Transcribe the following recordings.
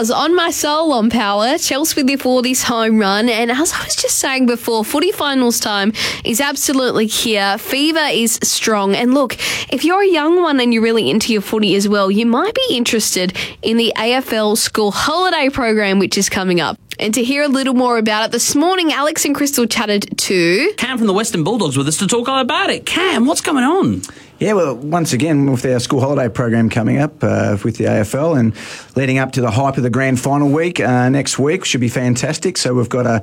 does. On my soul on Power. Chelsea with your 40s home run. And as I was just saying before, footy finals time is absolutely here. Fever is strong. And look, if you're a young one and you're really into your footy as well, you might be interested in the AFL school holiday program, which is coming up. And to hear a little more about it, this morning, Alex and Crystal chatted to Cam from the Western Bulldogs with us to talk all about it. Cam, what's going on? Yeah, well, once again, with our school holiday program coming up with the AFL and leading up to the hype of the grand final week next week, should be fantastic. So we've got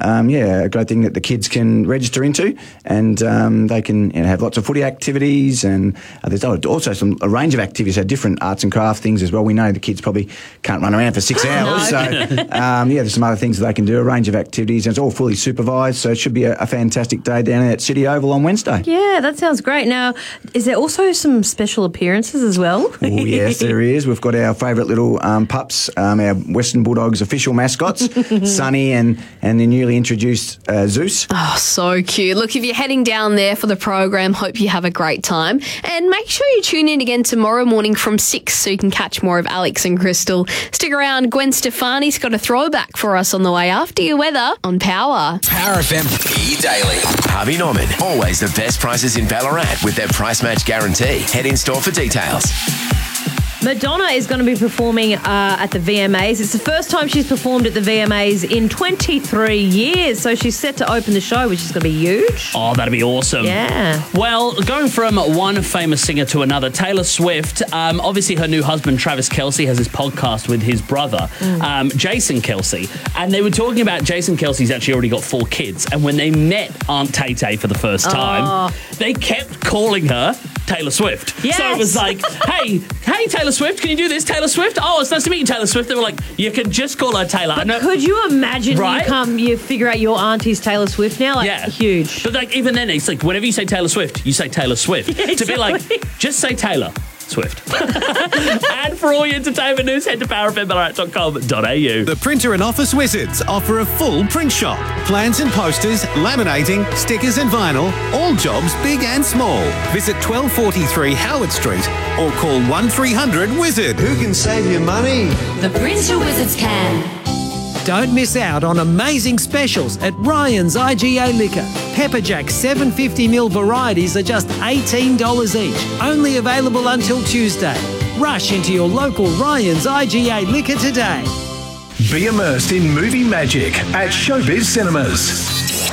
a great thing that the kids can register into, and they can have lots of footy activities, and there's also a range of activities, so different arts and craft things as well. We know the kids probably can't run around for 6 hours, so there's some other things that they can do, a range of activities, and it's all fully supervised, so it should be a fantastic day down at City Oval on Wednesday. Yeah, that sounds great. Now, is there also some special appearances as well? Oh, yes, there is. We've got our favourite little pups, our Western Bulldogs official mascots, Sonny and the newly introduced Zeus. Oh, so cute. Look, if you're heading down there for the program, hope you have a great time. And make sure you tune in again tomorrow morning from 6 so you can catch more of Alex and Crystal. Stick around. Gwen Stefani's got a throwback for us on the way after your weather on Power. Power FM E-Daily. Harvey Norman. Always the best prices in Ballarat with their price match guarantee. Head in store for details. Madonna is going to be performing at the VMAs. It's the first time she's performed at the VMAs in 23 years. So she's set to open the show, which is going to be huge. Oh, that'd be awesome. Yeah. Well, going from one famous singer to another, Taylor Swift, obviously her new husband, Travis Kelce, has this podcast with his brother, Jason Kelce. And they were talking about Jason Kelce's actually already got 4 kids. And when they met Aunt Tay-Tay for the first time, they kept calling her Taylor Swift. Yes. So it was like, hey, Taylor Swift, can you do this, Taylor Swift? Oh, it's nice to meet you, Taylor Swift. They were like, you can just call her Taylor. But could you imagine Right? you figure out your auntie's Taylor Swift now? Like, Yeah. huge. But like even then, it's like whenever you say Taylor Swift, you say Taylor Swift. Yeah, To be like, just say Taylor Swift. And for all your entertainment news, head to powerfmballarat.com.au. The Printer and Office Wizards offer a full print shop. Plans and posters, laminating, stickers and vinyl, all jobs big and small. Visit 1243 Howard Street or call 1300-WIZARD. Who can save you money? The Printer Wizards can. Don't miss out on amazing specials at Ryan's IGA Liquor. Pepperjack 750ml varieties are just $18 each. Only available until Tuesday. Rush into your local Ryan's IGA Liquor today. Be immersed in movie magic at Showbiz Cinemas,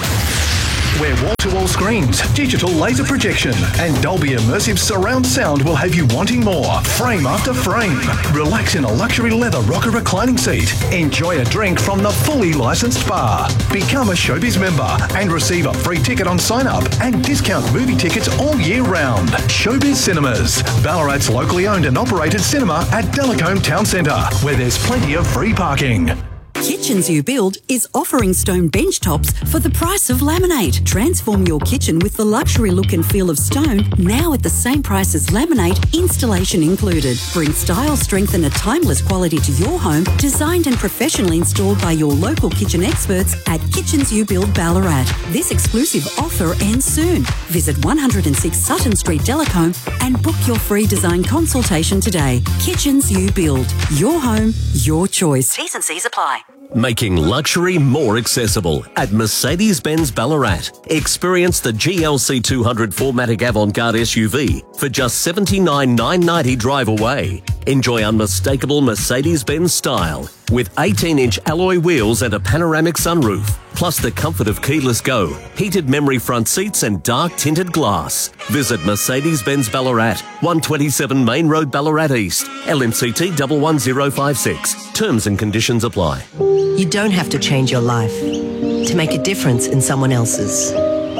where wall-to-wall screens, digital laser projection, and Dolby Immersive surround sound will have you wanting more, frame after frame. Relax in a luxury leather rocker reclining seat. Enjoy a drink from the fully licensed bar. Become a Showbiz member and receive a free ticket on sign-up and discount movie tickets all year round. Showbiz Cinemas, Ballarat's locally owned and operated cinema at Delacombe Town Centre, where there's plenty of free parking. Kitchens You Build is offering stone bench tops for the price of laminate. Transform your kitchen with the luxury look and feel of stone, now at the same price as laminate, installation included. Bring style, strength and a timeless quality to your home, designed and professionally installed by your local kitchen experts at Kitchens You Build Ballarat. This exclusive offer ends soon. Visit 106 Sutton Street, Delacombe and book your free design consultation today. Kitchens You Build. Your home, your choice. T's and C's apply. Making luxury more accessible at Mercedes-Benz Ballarat. Experience the GLC 200 4MATIC Avant-Garde SUV for just $79,990 drive away. Enjoy unmistakable Mercedes-Benz style with 18-inch alloy wheels and a panoramic sunroof, plus the comfort of keyless go, heated memory front seats and dark tinted glass. Visit Mercedes-Benz Ballarat, 127 Main Road, Ballarat East, LMCT 11056. Terms and conditions apply. You don't have to change your life to make a difference in someone else's.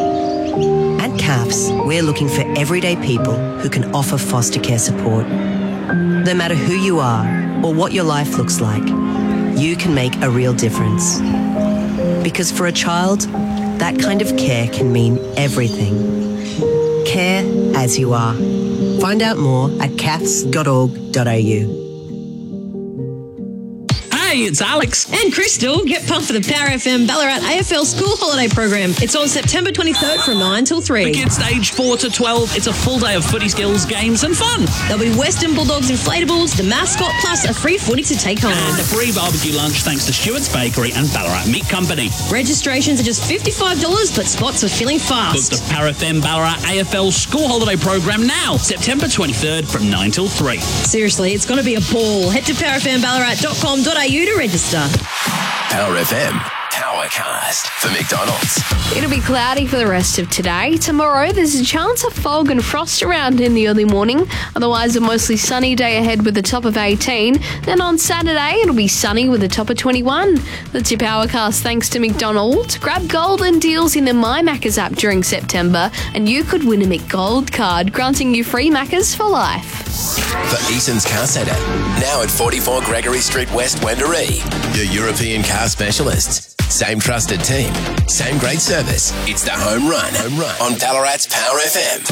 At CAFS, we're looking for everyday people who can offer foster care support. No matter who you are or what your life looks like, you can make a real difference. Because for a child, that kind of care can mean everything. Care as you are. Find out more at cafs.org.au. Hey, it's Alex. And Crystal. Get pumped for the Power FM Ballarat AFL School Holiday Program. It's on September 23rd from 9 till 3. For kids aged 4 to 12, it's a full day of footy skills, games and fun. There'll be Western Bulldogs inflatables, the mascot, plus a free footy to take home. And a free barbecue lunch thanks to Stewart's Bakery and Ballarat Meat Company. Registrations are just $55, but spots are filling fast. Book the Power FM Ballarat AFL School Holiday Program now, September 23rd from 9 till 3. Seriously, it's going to be a ball. Head to powerfmballarat.com.au to register. Power FM, Powercast for McDonald's. It'll be cloudy for the rest of today. Tomorrow, there's a chance of fog and frost around in the early morning. Otherwise, a mostly sunny day ahead with a top of 18. Then on Saturday, it'll be sunny with a top of 21. That's your Powercast thanks to McDonald's. Grab golden deals in the My Maccas app during September, and you could win a McGold card, granting you free Maccas for life. For Eason's Car Centre, now at 44 Gregory Street West, Wendouree. Your European car specialists. Same trusted team, same great service. It's the home run on Ballarat's Power FM.